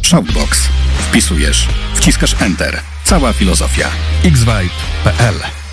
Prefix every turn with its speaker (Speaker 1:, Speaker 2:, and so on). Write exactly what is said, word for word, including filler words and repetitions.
Speaker 1: Shoutbox. Wpisujesz, wciskasz Enter. Cała filozofia. x vibe kropka p l